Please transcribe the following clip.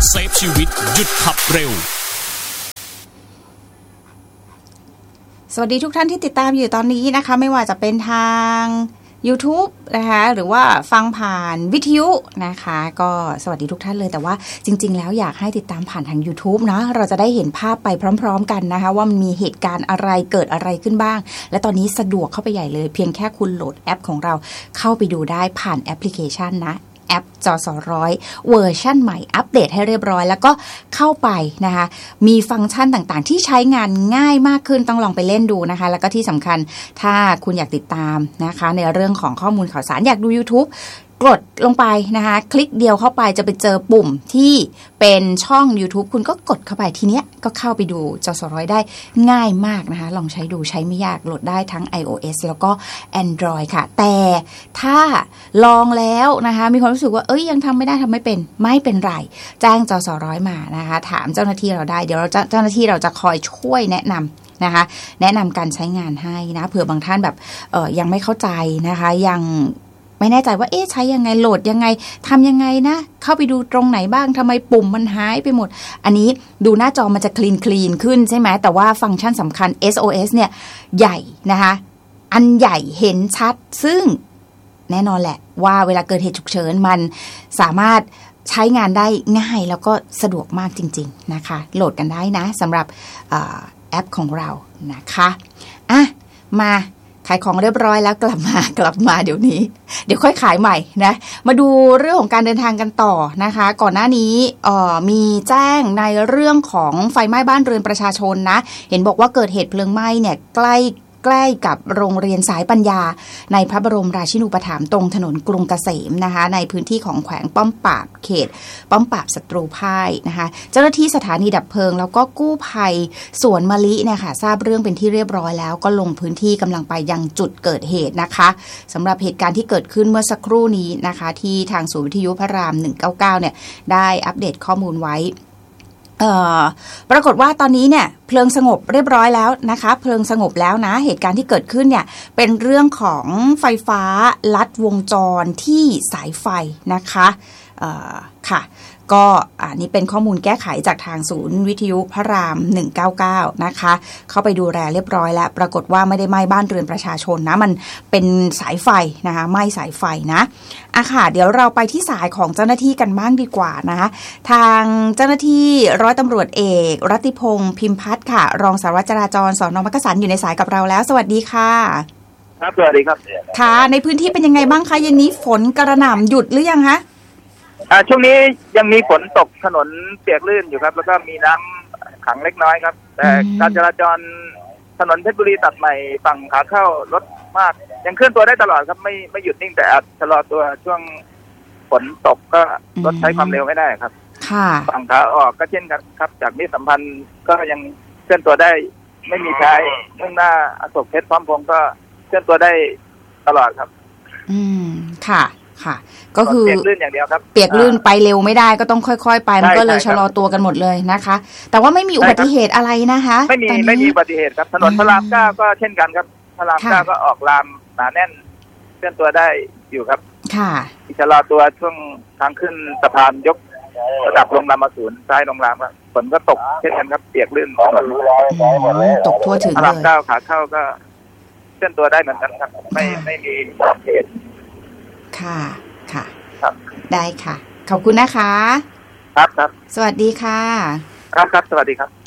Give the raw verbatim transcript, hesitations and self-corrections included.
เซฟชีวิตหยุดขับเร็วสวัสดีทุกท่านที่ติดตามอยู่ตอนนี้นะคะไม่ว่าจะเป็นทาง YouTube นะคะหรือว่าฟังผ่านวิทยุนะคะก็สวัสดีทุกท่านเลยแต่ว่าจริงๆแล้วอยากให้ติดตามผ่านทาง YouTube นะเราจะได้เห็นภาพไปพร้อมๆกันนะคะว่ามันมีเหตุการณ์อะไรเกิดอะไรขึ้นบ้างและตอนนี้สะดวกเข้าไปใหญ่เลยเพียงแค่คุณโหลดแอปของเราเข้าไปดูได้ผ่านแอปพลิเคชันนะแอปจสร้อยเวอร์ชั่นใหม่อัปเดตให้เรียบร้อยแล้วก็เข้าไปนะคะมีฟังก์ชันต่างๆที่ใช้งานง่ายมากขึ้นต้องลองไปเล่นดูนะคะแล้วก็ที่สำคัญถ้าคุณอยากติดตามนะคะในเรื่องของข้อมูลข่าวสารอยากดู YouTubeกดลงไปนะคะคลิกเดียวเข้าไปจะไปเจอปุ่มที่เป็นช่อง YouTube คุณก็กดเข้าไปทีเนี้ยก็เข้าไปดูจสร้อยได้ง่ายมากนะคะลองใช้ดูใช้ไม่ยากโหลดได้ทั้ง iOS แล้วก็ Android ค่ะแต่ถ้าลองแล้วนะคะมีความรู้สึกว่าเอ้ยยังทำไม่ได้ทำไม่เป็นไม่เป็นไรแจ้งจสร้อยมานะคะถามเจ้าหน้าที่เราได้เดี๋ยวเราจะเจ้าหน้าที่เราจะคอยช่วยแนะนำนะคะแนะนำการใช้งานให้นะเผื่อบางท่านแบบเอ่อยังไม่เข้าใจนะคะยังไม่แน่ใจว่าเอ๊ะใช้ยังไงโหลดยังไงทำยังไงนะเข้าไปดูตรงไหนบ้างทำไมปุ่มมันหายไปหมดอันนี้ดูหน้าจอมันจะคลีนคลีนขึ้นใช่ไหมแต่ว่าฟังก์ชันสำคัญ เอส โอ เอส เนี่ยใหญ่นะคะอันใหญ่เห็นชัดซึ่งแน่นอนแหละว่าเวลาเกิดเหตุฉุกเฉินมันสามารถใช้งานได้ง่ายแล้วก็สะดวกมากจริงๆนะคะโหลดกันได้นะสำหรับแอปของเรานะคะอ่ะมาขายของเรียบร้อยแล้วกลับมากลับมาเดี๋ยวนี้เดี๋ยวค่อยขายใหม่นะมาดูเรื่องของการเดินทางกันต่อนะคะก่อนหน้านี้เอ่อมีแจ้งในเรื่องของไฟไหม้บ้านเรือนประชาชนนะเห็นบอกว่าเกิดเหตุเพลิงไหม้เนี่ยใกล้ใกล้กับโรงเรียนสายปัญญาในพระบรมราชินูปถัมภ์ตรงถนนกรุงเกษมนะคะในพื้นที่ของแขวงป้อมปราบเขตป้อมปราบศัตรูพ่ายนะคะเจ้าหน้าที่สถานีดับเพลิงแล้วก็กู้ภัยสวนมะลิเนี่ยค่ะทราบเรื่องเป็นที่เรียบร้อยแล้วก็ลงพื้นที่กำลังไปยังจุดเกิดเหตุนะคะสำหรับเหตุการณ์ที่เกิดขึ้นเมื่อสักครู่นี้นะคะที่ทางศูนย์วิทยุพระรามหนึ่งเก้าเก้าเนี่ยได้อัปเดตข้อมูลไว้เอ่อปรากฏว่าตอนนี้เนี่ยเพลิงสงบเรียบร้อยแล้วนะคะเพลิงสงบแล้วนะเหตุการณ์ที่เกิดขึ้นเนี่ยเป็นเรื่องของไฟฟ้าลัดวงจรที่สายไฟนะคะเอ่อค่ะก็อันนี้เป็นข้อมูลแก้ไขจากทางศูนย์วิทยุพระรามหนึ่งเก้าเก้านะคะเข้าไปดูแลเรียบร้อยแล้วปรากฏว่าไม่ได้ไหม้บ้านเรือนประชาชนนะมันเป็นสายไฟนะคะไหม้สายไฟนะอ่ะค่ะเดี๋ยวเราไปที่สายของเจ้าหน้าที่กันบ้างดีกว่านะคะทางเจ้าหน้าที่ร้อยตำรวจเอกรัตติพงษ์พิมพัฒน์ค่ะรองสารวัตรจราจรสน.มักกะสันอยู่ในสายกับเราแล้วสวัสดีค่ะครับสวัสดีครับค่ะในพื้นที่เป็นยังไงบ้างคะเย็นนี้ฝนกระหน่ำหยุดหรือยังคะอ่าช่วงนี้ยังมีฝนตกถนนเปียกลื่นอยู่ครับแล้วก็มีน้ำขังเล็กน้อยครับแต่การจราจรถนนเพชรบุรีตัดใหม่ฝั่งขาเข้ารถมากยังเคลื่อนตัวได้ตลอดครับไม่ไม่หยุดนิ่งแต่อาจชะลอตัวช่วงฝนตกก็รถใช้ความเร็วไม่ได้ครับค่ะฝั่งขาออกก็เช่นกันครับจากมิตรสัมพันธ์ก็ยังเคลื่อนตัวได้ไม่มีใช้มุ่งหน้าอโศกเพชรพร้อมพงษ์ก็เคลื่อนตัวได้ตลอดครับอืมค่ะค่ะก็คือเปียกลื่นอย่างเดียวครับเปียกลื่นไปเร็วไม่ได้ก็ต้องค่อยๆไปมันก็เลยชะลอตัวกันหมดเลยนะคะแต่ว่าไม่มีอุบัติเหตุอะไรนะคะไม่มีไม่มีอุบัติเหตุครับถนนพระรามเก้าก็เช่นกันครับพระรามเก้าก็ออกลามหนาแน่นเคลื่อนตัวได้อยู่ครับค่ะชะลอตัวช่วงทางขึ้นสะพานยกระดับลงรามศูนย์ซ้ายลงรามครับฝนก็ตกเช่นกันครับเปียกลื่นตกทั่วถึงเลยพระรามเก้าขาเข้าก็เคลื่อนตัวได้เหมือนกันครับไม่ไม่มีอุบัติเหตุค่ะค่ะครับได้ค่ะขอบคุณนะคะครับครับสวัสดีค่ะครับครับสวัสดีครับ